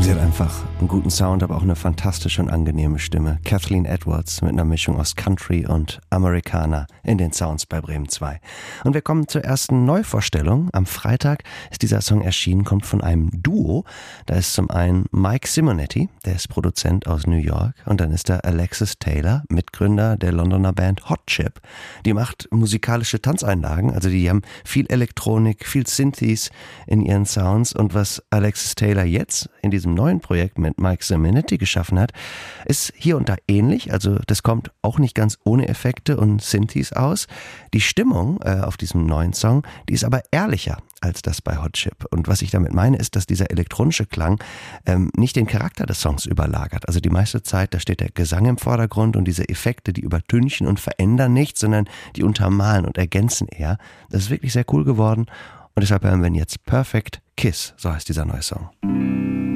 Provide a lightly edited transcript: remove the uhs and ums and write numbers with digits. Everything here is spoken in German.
Sie hat einfach einen guten Sound, aber auch eine fantastische und angenehme Stimme. Kathleen Edwards mit einer Mischung aus Country und Amerikaner in den Sounds bei Bremen 2. Und wir kommen zur ersten Neuvorstellung. Am Freitag ist dieser Song erschienen, kommt von einem Duo. Da ist zum einen Mike Simonetti, der ist Produzent aus New York. Und dann ist da Alexis Taylor, Mitgründer der Londoner Band Hot Chip. Die macht musikalische Tanzeinlagen, also die haben viel Elektronik, viel Synthes in ihren Sounds. Und was Alexis Taylor jetzt in diesem neuen Projekt mit Mike Simonetti geschaffen hat, ist hier und da ähnlich. Also das kommt auch nicht ganz ohne Effekte und Synthes aus. Die Stimmung auf diesem neuen Song, die ist aber ehrlicher als das bei Hot Chip. Und was ich damit meine, ist, dass dieser elektronische Klang nicht den Charakter des Songs überlagert. Also die meiste Zeit, da steht der Gesang im Vordergrund und diese Effekte, die übertünchen und verändern nichts, sondern die untermalen und ergänzen eher. Das ist wirklich sehr cool geworden und deshalb hören wir jetzt Perfect Kiss, so heißt dieser neue Song.